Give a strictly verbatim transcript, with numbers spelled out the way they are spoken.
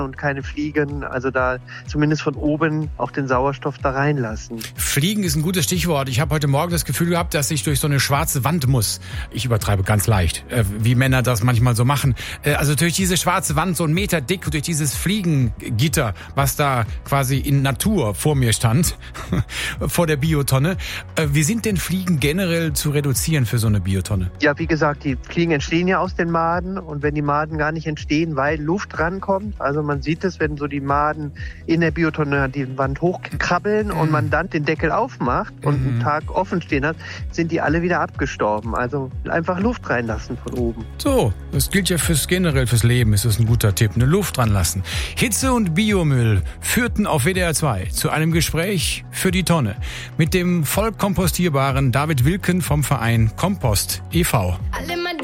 und keine Fliegen. Also da zumindest von oben auch den Sauerstoff da reinlassen. Fliegen ist ein gutes Stichwort. Ich habe heute Morgen das Gefühl gehabt, dass ich durch so eine schwarze Wand muss. Ich übertreibe ganz leicht, äh, wie Männer das manchmal so machen. Äh, also durch diese schwarze Wand, so einen Meter dick, durch dieses Fliegengitter, was da quasi in Natur vor mir stand, vor der Biotonne. Äh, wie sind denn Fliegen generell zu reduzieren für so eine Biotonne? Ja, wie gesagt, die Fliegen entstehen ja aus den Maden und wenn die Maden gar nicht entstehen, weil Luft rankommt, also man sieht es, wenn so die Maden in der Biotonne die Wand hochkrabbeln mhm. und man dann den Deckel aufmacht und mhm. einen Tag offen stehen hat, sind die alle wieder abgestorben. Also einfach Luft reinlassen von oben. So, das gilt ja fürs generell fürs Leben, ist das ein guter Tipp. Eine Luft ranlassen. Hitze und Biomüll führten auf W D R zwei zu einem Gespräch für die Tonne mit dem vollkompostierbaren David Wilken vom Verein Kompost e V